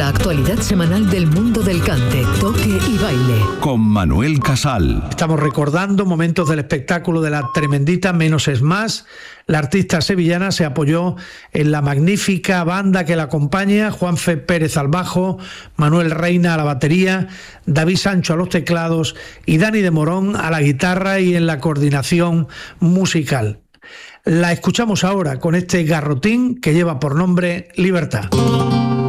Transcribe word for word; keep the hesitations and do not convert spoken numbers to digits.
La actualidad semanal del mundo del cante, toque y baile. Con Manuel Casal. Estamos recordando momentos del espectáculo de la tremendita Menos es Más. La artista sevillana se apoyó en la magnífica banda que la acompaña: Juanfe Pérez al bajo, Manuel Reina a la batería, David Sancho a los teclados y Dani de Morón a la guitarra y en la coordinación musical. La escuchamos ahora con este garrotín que lleva por nombre Libertad.